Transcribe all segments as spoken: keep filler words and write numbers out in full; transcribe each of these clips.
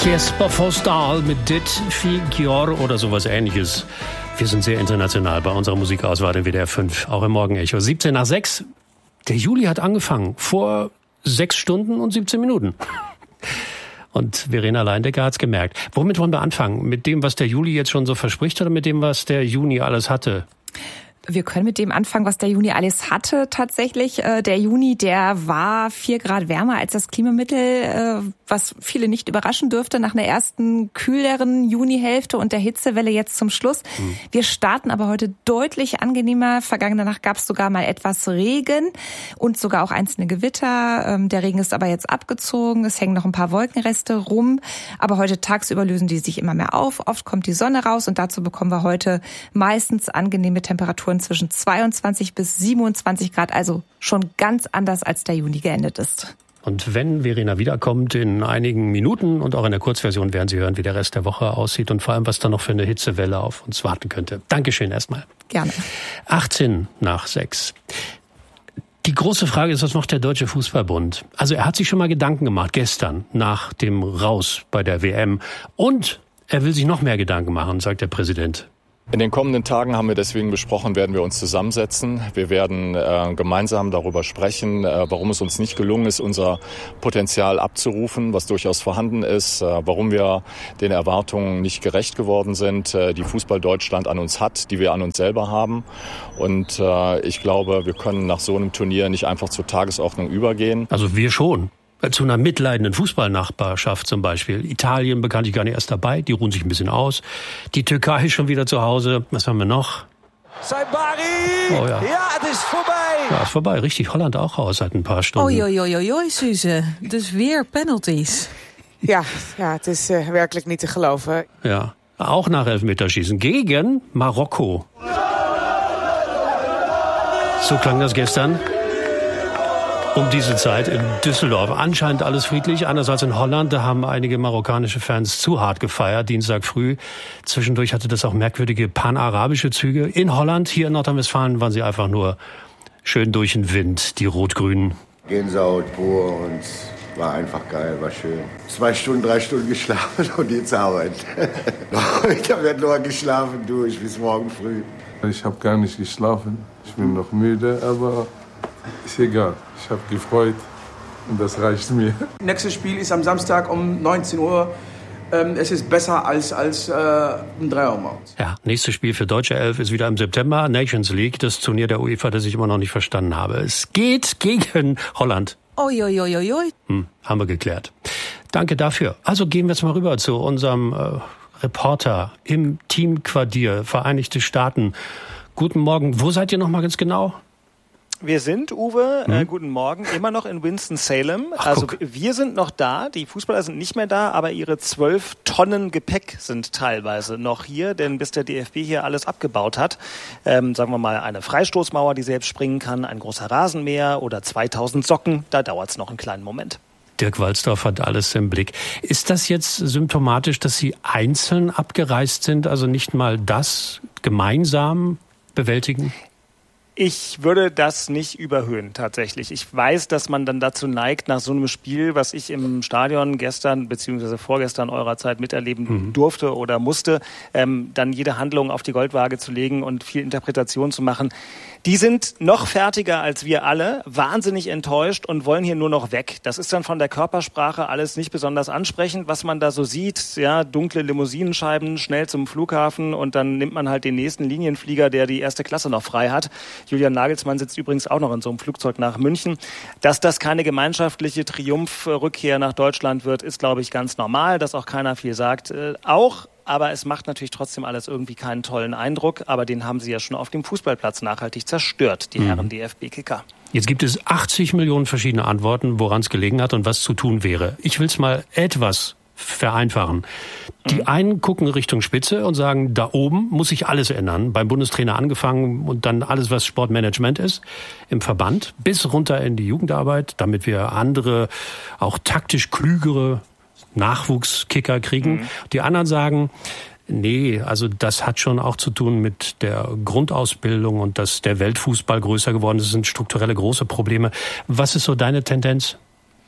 Jesper Forsdahl mit Dit Figjor oder sowas Ähnliches. Wir sind sehr international bei unserer Musikauswahl in W D R fünf, auch im Morgenecho. siebzehn nach sechs. Der Juli hat angefangen, vor sechs Stunden und siebzehn Minuten. Und Verena Leindecker hat's gemerkt. Womit wollen wir anfangen? Mit dem, was der Juli jetzt schon so verspricht, oder mit dem, was der Juni alles hatte? Wir können mit dem anfangen, was der Juni alles hatte tatsächlich. Der Juni, der war vier Grad wärmer als das Klimamittel, was viele nicht überraschen dürfte nach einer ersten kühleren Junihälfte und der Hitzewelle jetzt zum Schluss. Mhm. Wir starten aber heute deutlich angenehmer. Vergangene Nacht gab es sogar mal etwas Regen und sogar auch einzelne Gewitter. Der Regen ist aber jetzt abgezogen. Es hängen noch ein paar Wolkenreste rum. Aber heute tagsüber lösen die sich immer mehr auf. Oft kommt die Sonne raus und dazu bekommen wir heute meistens angenehme Temperaturen zwischen zweiundzwanzig bis siebenundzwanzig Grad, also schon ganz anders, als der Juni geendet ist. Und wenn Verena wiederkommt in einigen Minuten und auch in der Kurzversion werden Sie hören, wie der Rest der Woche aussieht und vor allem, was da noch für eine Hitzewelle auf uns warten könnte. Dankeschön erstmal. Gerne. achtzehn nach sechs. Die große Frage ist, was macht der Deutsche Fußballbund? Also er hat sich schon mal Gedanken gemacht gestern nach dem Raus bei der W M und er will sich noch mehr Gedanken machen, sagt der Präsident. In den kommenden Tagen haben wir deswegen besprochen, werden wir uns zusammensetzen. Wir werden äh, gemeinsam darüber sprechen, äh, warum es uns nicht gelungen ist, unser Potenzial abzurufen, was durchaus vorhanden ist, äh, warum wir den Erwartungen nicht gerecht geworden sind, äh, die Fußball Deutschland an uns hat, die wir an uns selber haben. Und äh, ich glaube, wir können nach so einem Turnier nicht einfach zur Tagesordnung übergehen. Also wir schon. Zu einer mitleidenden Fußballnachbarschaft zum Beispiel. Italien bekanntlich gar nicht erst dabei, die ruhen sich ein bisschen aus. Die Türkei ist schon wieder zu Hause. Was haben wir noch? Saibari! Oh ja. Ja, het is voorbij! Ja, ist vorbei. Richtig, Holland auch raus seit ein paar Stunden. Oei, oei, oei, oei, Suze. Dus weer penalties. Ja, ja, het is uh, werkelijk niet te geloven. Ja, auch nach Elfmeterschießen gegen Marokko. So klang das gestern. Um diese Zeit in Düsseldorf. Anscheinend alles friedlich. Anders als in Holland, da haben einige marokkanische Fans zu hart gefeiert, Dienstag früh. Zwischendurch hatte das auch merkwürdige panarabische Züge. In Holland, hier in Nordrhein-Westfalen, waren sie einfach nur schön durch den Wind, die Rot-Grünen. Gänsehaut pur und war einfach geil, war schön. Zwei Stunden, drei Stunden geschlafen und jetzt Arbeit. Ich habe ja nur geschlafen durch bis morgen früh. Ich habe gar nicht geschlafen. Ich bin noch müde, aber ist egal. Ich habe gefreut und das reicht mir. Nächstes Spiel ist am Samstag um neunzehn Uhr. Ähm, es ist besser als, als äh, um drei Uhr morgens. Ja, nächstes Spiel für Deutsche Elf ist wieder im September. Nations League, das Turnier der UEFA, das ich immer noch nicht verstanden habe. Es geht gegen Holland. Oi, oi, oi, oi, oi. Hm, haben wir geklärt. Danke dafür. Also gehen wir jetzt mal rüber zu unserem äh, Reporter im Teamquartier Vereinigte Staaten. Guten Morgen. Wo seid ihr noch mal ganz genau? Wir sind, Uwe, hm? äh, guten Morgen, immer noch in Winston-Salem. Ach, also guck. wir sind noch da, die Fußballer sind nicht mehr da, aber ihre zwölf Tonnen Gepäck sind teilweise noch hier, denn bis der D F B hier alles abgebaut hat, ähm, sagen wir mal eine Freistoßmauer, die selbst springen kann, ein großer Rasenmäher oder zweitausend Socken, da dauert es noch einen kleinen Moment. Dirk Walzdorf hat alles im Blick. Ist das jetzt symptomatisch, dass Sie einzeln abgereist sind, also nicht mal das gemeinsam bewältigen? Ich würde das nicht überhöhen, tatsächlich. Ich weiß, dass man dann dazu neigt, nach so einem Spiel, was ich im Stadion gestern bzw. vorgestern eurer Zeit miterleben mhm. durfte oder musste, ähm, dann jede Handlung auf die Goldwaage zu legen und viel Interpretation zu machen. Die sind noch fertiger als wir alle, wahnsinnig enttäuscht und wollen hier nur noch weg. Das ist dann von der Körpersprache alles nicht besonders ansprechend, was man da so sieht. Ja, dunkle Limousinenscheiben, schnell zum Flughafen und dann nimmt man halt den nächsten Linienflieger, der die erste Klasse noch frei hat. Julian Nagelsmann sitzt übrigens auch noch in so einem Flugzeug nach München. Dass das keine gemeinschaftliche Triumphrückkehr nach Deutschland wird, ist, glaube ich, ganz normal, dass auch keiner viel sagt. Äh, auch Aber es macht natürlich trotzdem alles irgendwie keinen tollen Eindruck. Aber den haben sie ja schon auf dem Fußballplatz nachhaltig zerstört, die mhm. Herren D F B-Kicker. Jetzt gibt es achtzig Millionen verschiedene Antworten, woran es gelegen hat und was zu tun wäre. Ich will es mal etwas vereinfachen. Die mhm. einen gucken Richtung Spitze und sagen, da oben muss sich alles ändern. Beim Bundestrainer angefangen und dann alles, was Sportmanagement ist, im Verband, bis runter in die Jugendarbeit, damit wir andere, auch taktisch klügere Nachwuchskicker kriegen. Mhm. Die anderen sagen, nee, also das hat schon auch zu tun mit der Grundausbildung und dass der Weltfußball größer geworden ist. Das sind strukturelle große Probleme. Was ist so deine Tendenz?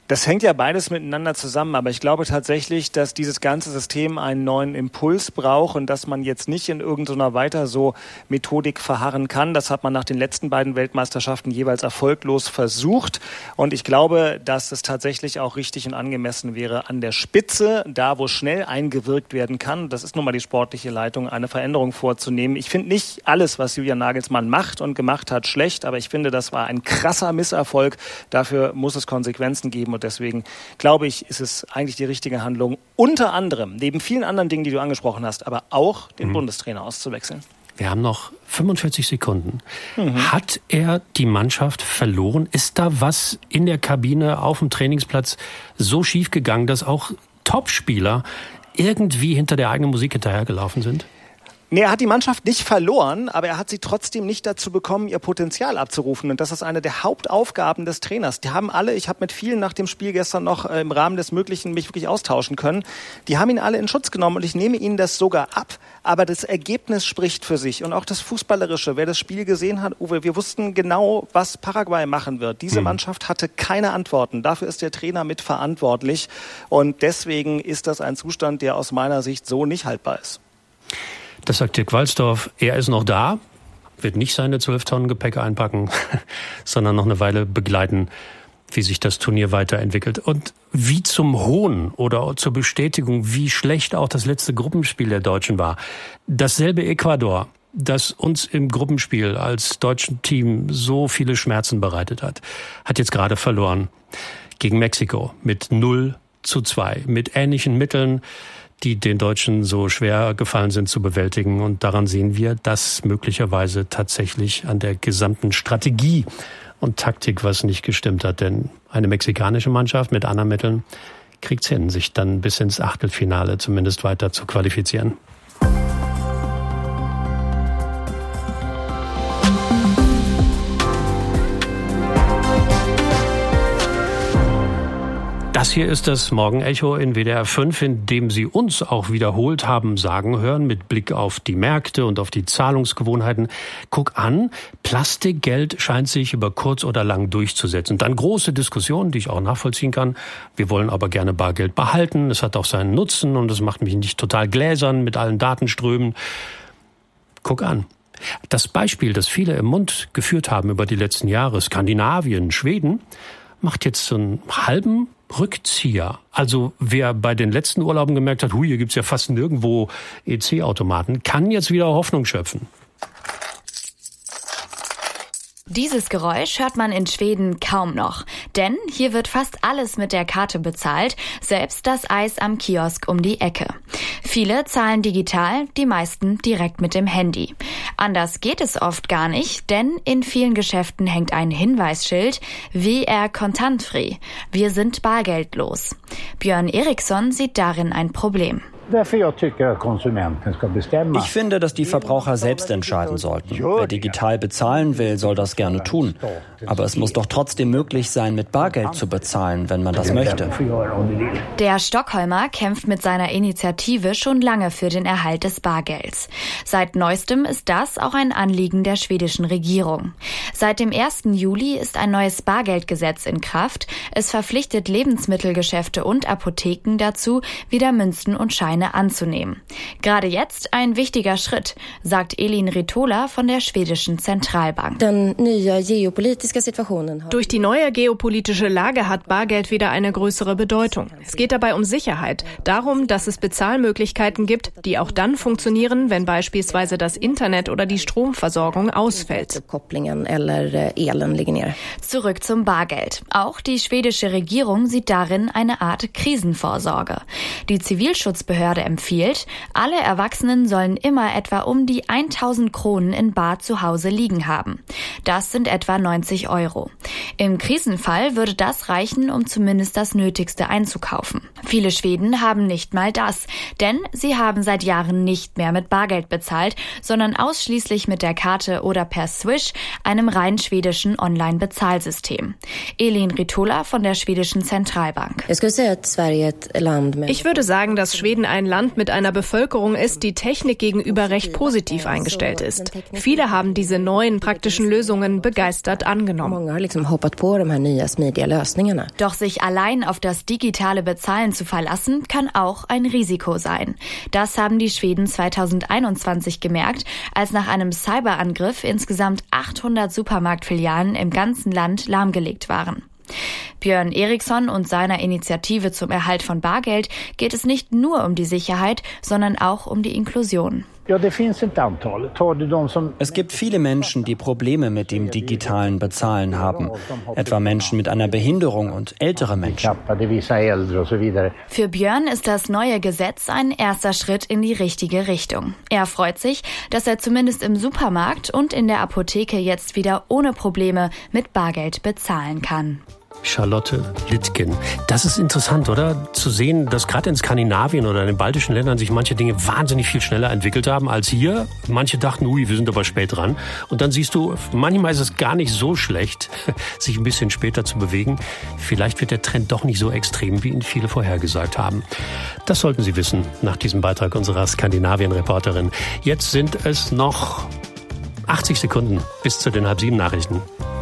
Das hängt ja beides miteinander zusammen, aber ich glaube tatsächlich, dass dieses ganze System einen neuen Impuls braucht und dass man jetzt nicht in irgendeiner weiter so Methodik verharren kann. Das hat man nach den letzten beiden Weltmeisterschaften jeweils erfolglos versucht und ich glaube, dass es tatsächlich auch richtig und angemessen wäre, an der Spitze, da wo schnell eingewirkt werden kann, das ist nun mal die sportliche Leitung, eine Veränderung vorzunehmen. Ich finde nicht alles, was Julian Nagelsmann macht und gemacht hat, schlecht, aber ich finde, das war ein krasser Misserfolg. Dafür muss es Konsequenzen geben. Und deswegen glaube ich, ist es eigentlich die richtige Handlung, unter anderem, neben vielen anderen Dingen, die du angesprochen hast, aber auch den mhm. Bundestrainer auszuwechseln. Wir haben noch fünfundvierzig Sekunden. Mhm. Hat er die Mannschaft verloren? Ist da was in der Kabine auf dem Trainingsplatz so schief gegangen, dass auch Topspieler irgendwie hinter der eigenen Musik hinterhergelaufen sind? Nee, er hat die Mannschaft nicht verloren, aber er hat sie trotzdem nicht dazu bekommen, ihr Potenzial abzurufen. Und das ist eine der Hauptaufgaben des Trainers. Die haben alle, ich habe mit vielen nach dem Spiel gestern noch äh, im Rahmen des Möglichen mich wirklich austauschen können, die haben ihn alle in Schutz genommen und ich nehme ihnen das sogar ab. Aber das Ergebnis spricht für sich und auch das Fußballerische. Wer das Spiel gesehen hat, Uwe, wir wussten genau, was Paraguay machen wird. Diese mhm. Mannschaft hatte keine Antworten. Dafür ist der Trainer mitverantwortlich. Und deswegen ist das ein Zustand, der aus meiner Sicht so nicht haltbar ist. Das sagt Dirk Walzdorf. Er ist noch da, wird nicht seine zwölf Tonnen Gepäck einpacken, sondern noch eine Weile begleiten, wie sich das Turnier weiterentwickelt. Und wie zum Hohn oder zur Bestätigung, wie schlecht auch das letzte Gruppenspiel der Deutschen war. Dasselbe Ecuador, das uns im Gruppenspiel als deutschen Team so viele Schmerzen bereitet hat, hat jetzt gerade verloren gegen Mexiko mit null zu zwei. Mit ähnlichen Mitteln, die den Deutschen so schwer gefallen sind zu bewältigen. Und daran sehen wir, dass möglicherweise tatsächlich an der gesamten Strategie und Taktik was nicht gestimmt hat. Denn eine mexikanische Mannschaft mit anderen Mitteln kriegt es hin, sich dann bis ins Achtelfinale zumindest weiter zu qualifizieren. Das hier ist das Morgenecho in W D R fünf, in dem Sie uns auch wiederholt haben sagen hören, mit Blick auf die Märkte und auf die Zahlungsgewohnheiten. Guck an, Plastikgeld scheint sich über kurz oder lang durchzusetzen. Dann große Diskussionen, die ich auch nachvollziehen kann. Wir wollen aber gerne Bargeld behalten. Es hat auch seinen Nutzen und es macht mich nicht total gläsern mit allen Datenströmen. Guck an. Das Beispiel, das viele im Mund geführt haben über die letzten Jahre, Skandinavien, Schweden, macht jetzt so einen halben Rückzieher. Also wer bei den letzten Urlauben gemerkt hat, hui, hier gibt's ja fast nirgendwo E C-Automaten, kann jetzt wieder Hoffnung schöpfen. Dieses Geräusch hört man in Schweden kaum noch, denn hier wird fast alles mit der Karte bezahlt, selbst das Eis am Kiosk um die Ecke. Viele zahlen digital, die meisten direkt mit dem Handy. Anders geht es oft gar nicht, denn in vielen Geschäften hängt ein Hinweisschild, W R kontantfree, wir sind bargeldlos. Björn Eriksson sieht darin ein Problem. Ich finde, dass die Verbraucher selbst entscheiden sollten. Wer digital bezahlen will, soll das gerne tun. Aber es muss doch trotzdem möglich sein, mit Bargeld zu bezahlen, wenn man das möchte. Der Stockholmer kämpft mit seiner Initiative schon lange für den Erhalt des Bargelds. Seit neuestem ist das auch ein Anliegen der schwedischen Regierung. Seit dem ersten Juli ist ein neues Bargeldgesetz in Kraft. Es verpflichtet Lebensmittelgeschäfte und Apotheken dazu, wieder Münzen und Scheine anzunehmen. Gerade jetzt ein wichtiger Schritt, sagt Elin Ritola von der schwedischen Zentralbank. Durch die neue geopolitische Lage hat Bargeld wieder eine größere Bedeutung. Es geht dabei um Sicherheit, darum, dass es Bezahlmöglichkeiten gibt, die auch dann funktionieren, wenn beispielsweise das Internet oder die Stromversorgung ausfällt. Zurück zum Bargeld. Auch die schwedische Regierung sieht darin eine Art Krisenvorsorge. Die Zivilschutzbehörde empfiehlt, alle Erwachsenen sollen immer etwa um die tausend Kronen in Bar zu Hause liegen haben. Das sind etwa neunzig Euro. Im Krisenfall würde das reichen, um zumindest das Nötigste einzukaufen. Viele Schweden haben nicht mal das, denn sie haben seit Jahren nicht mehr mit Bargeld bezahlt, sondern ausschließlich mit der Karte oder per Swish, einem rein schwedischen Online-Bezahlsystem. Elin Ritola von der schwedischen Zentralbank. Ich würde sagen, dass Schweden ein Land mit einer Bevölkerung ist, die Technik gegenüber recht positiv eingestellt ist. Viele haben diese neuen praktischen Lösungen begeistert angenommen. Doch sich allein auf das digitale Bezahlen zu verlassen, kann auch ein Risiko sein. Das haben die Schweden zweitausendeinundzwanzig gemerkt, als nach einem Cyberangriff insgesamt achthundert Supermarktfilialen im ganzen Land lahmgelegt waren. Björn Eriksson und seiner Initiative zum Erhalt von Bargeld geht es nicht nur um die Sicherheit, sondern auch um die Inklusion. Es gibt viele Menschen, die Probleme mit dem digitalen Bezahlen haben, etwa Menschen mit einer Behinderung und ältere Menschen. Für Björn ist das neue Gesetz ein erster Schritt in die richtige Richtung. Er freut sich, dass er zumindest im Supermarkt und in der Apotheke jetzt wieder ohne Probleme mit Bargeld bezahlen kann. Charlotte Littgen. Das ist interessant, oder? Zu sehen, dass gerade in Skandinavien oder in den baltischen Ländern sich manche Dinge wahnsinnig viel schneller entwickelt haben als hier. Manche dachten, ui, wir sind aber spät dran. Und dann siehst du, manchmal ist es gar nicht so schlecht, sich ein bisschen später zu bewegen. Vielleicht wird der Trend doch nicht so extrem, wie ihn viele vorhergesagt haben. Das sollten Sie wissen nach diesem Beitrag unserer Skandinavien-Reporterin. Jetzt sind es noch achtzig Sekunden bis zu den halb sieben Nachrichten.